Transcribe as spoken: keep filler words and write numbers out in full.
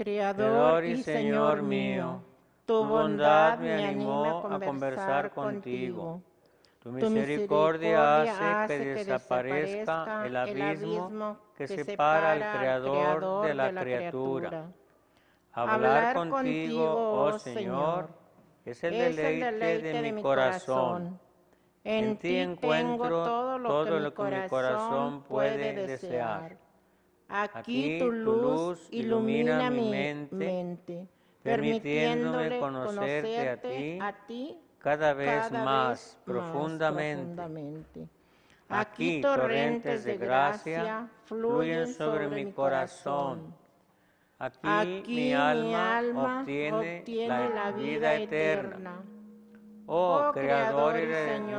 Creador y Señor mío, tu bondad me animó a conversar contigo. Tu misericordia hace que desaparezca el abismo que separa al Creador de la criatura. Hablar contigo, oh Señor, es el deleite de mi corazón. En ti encuentro todo lo que mi corazón puede desear. Aquí tu luz ilumina mi mente, permitiéndome conocerte a ti cada vez más profundamente. Aquí torrentes de gracia fluyen sobre mi corazón. Aquí mi alma obtiene la vida eterna. Oh Creador y Redentor